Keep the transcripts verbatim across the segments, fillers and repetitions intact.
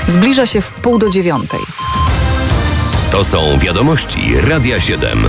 Zbliża się w pół do dziewiątej. To są wiadomości Radia siedem.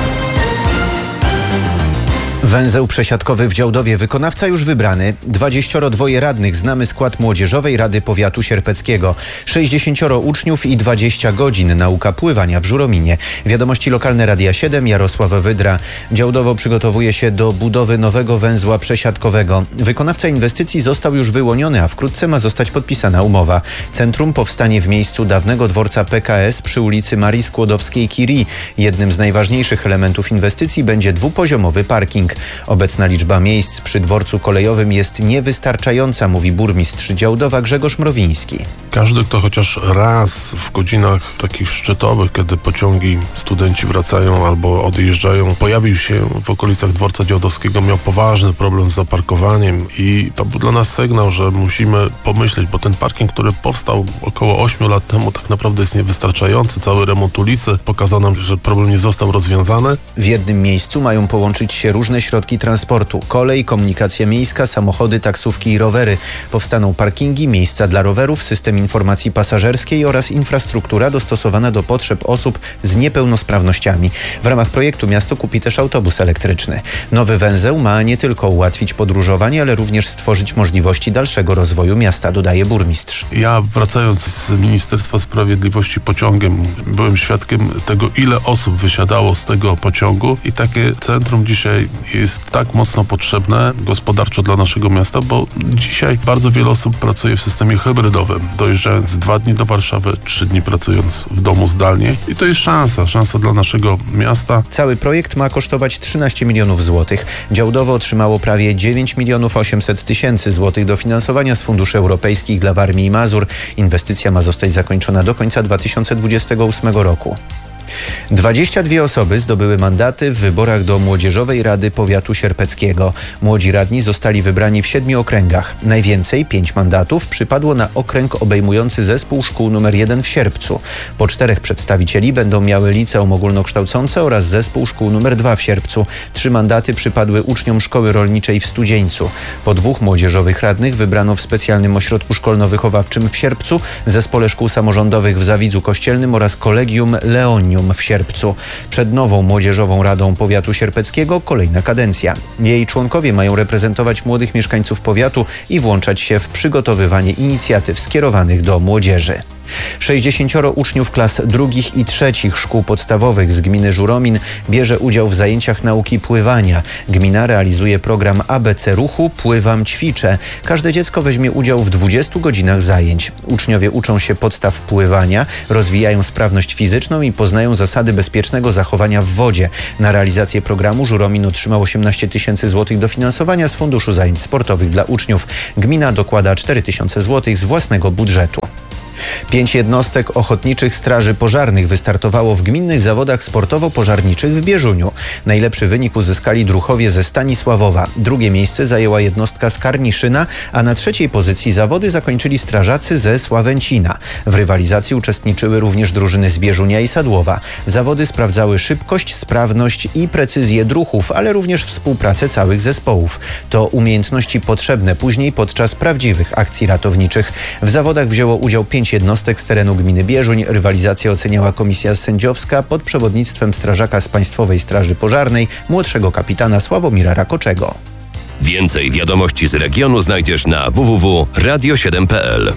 Węzeł przesiadkowy w Działdowie. Wykonawca już wybrany. Dwudziestu dwóch radnych. Znamy skład Młodzieżowej Rady Powiatu Sierpeckiego. sześćdziesięcioro uczniów i dwadzieścia godzin nauka pływania w Żurominie. Wiadomości lokalne Radia siedem. Jarosław Wydra. Działdowo przygotowuje się do budowy nowego węzła przesiadkowego. Wykonawca inwestycji został już wyłoniony, a wkrótce ma zostać podpisana umowa. Centrum powstanie w miejscu dawnego dworca P K S przy ulicy Marii Skłodowskiej-Curie. Jednym z najważniejszych elementów inwestycji będzie dwupoziomowy parking. Obecna liczba miejsc przy dworcu kolejowym jest niewystarczająca, mówi burmistrz Działdowa Grzegorz Mrowiński. Każdy, kto chociaż raz w godzinach takich szczytowych, kiedy pociągi, studenci wracają albo odjeżdżają, pojawił się w okolicach dworca działdowskiego, miał poważny problem z zaparkowaniem i to był dla nas sygnał, że musimy pomyśleć, bo ten parking, który powstał około ośmiu lat temu, tak naprawdę jest niewystarczający. Cały remont ulicy pokazał nam, że problem nie został rozwiązany. W jednym miejscu mają połączyć się różne środki transportu: kolej, komunikacja miejska, samochody, taksówki i rowery. Powstaną parkingi, miejsca dla rowerów, system informacji pasażerskiej oraz infrastruktura dostosowana do potrzeb osób z niepełnosprawnościami. W ramach projektu miasto kupi też autobus elektryczny. Nowy węzeł ma nie tylko ułatwić podróżowanie, ale również stworzyć możliwości dalszego rozwoju miasta, dodaje burmistrz. Ja, wracając z Ministerstwa Sprawiedliwości pociągiem, byłem świadkiem tego, ile osób wysiadało z tego pociągu i takie centrum dzisiaj jest tak mocno potrzebne gospodarczo dla naszego miasta, bo dzisiaj bardzo wiele osób pracuje w systemie hybrydowym, dojeżdżając dwa dni do Warszawy, trzy dni pracując w domu zdalnie i to jest szansa, szansa dla naszego miasta. Cały projekt ma kosztować trzynaście milionów złotych. Działdowo otrzymało prawie dziewięć milionów osiemset tysięcy złotych dofinansowania z funduszy europejskich dla Warmii i Mazur. Inwestycja ma zostać zakończona do końca dwa tysiące dwudziestego ósmego roku. dwadzieścia dwie osoby zdobyły mandaty w wyborach do Młodzieżowej Rady Powiatu Sierpeckiego. Młodzi radni zostali wybrani w siedmiu okręgach. Najwięcej, pięć mandatów, przypadło na okręg obejmujący zespół szkół numer jeden w Sierpcu. Po czterech przedstawicieli będą miały liceum ogólnokształcące oraz zespół szkół numer dwa w Sierpcu. Trzy mandaty przypadły uczniom szkoły rolniczej w Studzieńcu. Po dwóch młodzieżowych radnych wybrano w specjalnym ośrodku szkolno-wychowawczym w Sierpcu, zespole szkół samorządowych w Zawidzu Kościelnym oraz kolegium Leonium w Sierpcu. Przed nową Młodzieżową Radą Powiatu Sierpeckiego kolejna kadencja. Jej członkowie mają reprezentować młodych mieszkańców powiatu i włączać się w przygotowywanie inicjatyw skierowanych do młodzieży. sześćdziesięcioro uczniów klas drugich i trzecich szkół podstawowych z gminy Żuromin bierze udział w zajęciach nauki pływania. Gmina realizuje program A B C ruchu Pływam, ćwiczę. Każde dziecko weźmie udział w dwudziestu godzinach zajęć. Uczniowie uczą się podstaw pływania, rozwijają sprawność fizyczną i poznają zasady bezpiecznego zachowania w wodzie. Na realizację programu Żuromin otrzymał osiemnaście tysięcy złotych dofinansowania z Funduszu Zajęć Sportowych dla Uczniów. Gmina dokłada cztery tysiące złotych z własnego budżetu. Pięć jednostek ochotniczych straży pożarnych wystartowało w gminnych zawodach sportowo-pożarniczych w Bieżuniu. Najlepszy wynik uzyskali druhowie ze Stanisławowa. Drugie miejsce zajęła jednostka z Karniszyna, a na trzeciej pozycji zawody zakończyli strażacy ze Sławęcina. W rywalizacji uczestniczyły również drużyny z Bieżunia i Sadłowa. Zawody sprawdzały szybkość, sprawność i precyzję druchów, ale również współpracę całych zespołów. To umiejętności potrzebne później podczas prawdziwych akcji ratowniczych. W zawodach wzięło udział pięć jednostek z terenu gminy Bieżuń. Rywalizację oceniała komisja sędziowska pod przewodnictwem strażaka z Państwowej Straży Pożarnej, młodszego kapitana Sławomira Rakoczego. Więcej wiadomości z regionu znajdziesz na w w w kropka radio siedem kropka p l.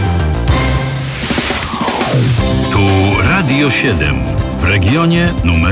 Tu Radio siedem w regionie numer